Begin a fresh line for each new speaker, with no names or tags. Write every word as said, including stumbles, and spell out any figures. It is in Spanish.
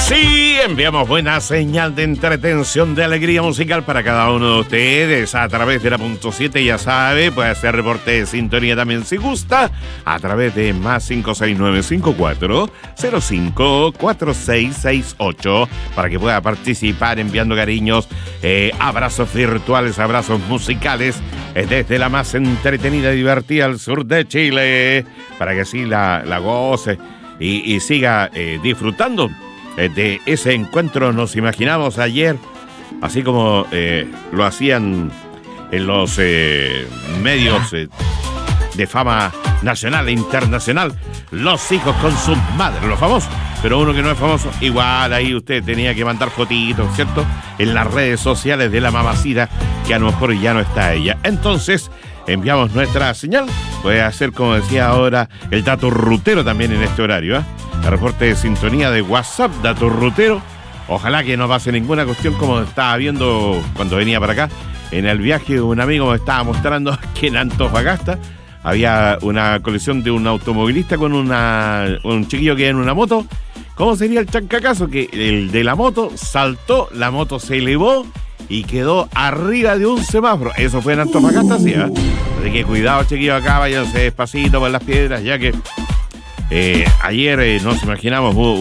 Sí, enviamos buena señal de entretención, de alegría musical para cada uno de ustedes a través de la punto siete, ya sabe, puede hacer reporte de sintonía también si gusta, a través de más cinco seis nueve cinco cuatro cero cinco cuatro seis seis ocho para que pueda participar enviando cariños, eh, abrazos virtuales, abrazos musicales, eh, desde la más entretenida y divertida al sur de Chile, para que así la, la goce y, y siga eh, disfrutando de ese encuentro. Nos imaginamos ayer, así como eh, lo hacían en los eh, medios eh, de fama nacional e internacional, los hijos con sus madres, los famosos. Pero uno que no es famoso, igual ahí usted tenía que mandar fotitos, ¿cierto? En las redes sociales de la mamacita, que a lo mejor ya no está ella. Entonces, enviamos nuestra señal. Puede hacer, como decía ahora, el dato rutero también en este horario, ¿eh? El reporte de sintonía de WhatsApp, dato rutero. Ojalá que no pase ninguna cuestión como estaba viendo cuando venía para acá. En el viaje un amigo me estaba mostrando que en Antofagasta había una colisión de un automovilista con una un chiquillo que iba en una moto. ¿Cómo sería el chancacazo? Que el de la moto saltó, la moto se elevó y quedó arriba de un semáforo. Eso fue en Antofagasta, sí, ¿eh? Así que cuidado, chiquillos, acá váyanse despacito por las piedras, ya que Eh, ayer eh, nos imaginamos hubo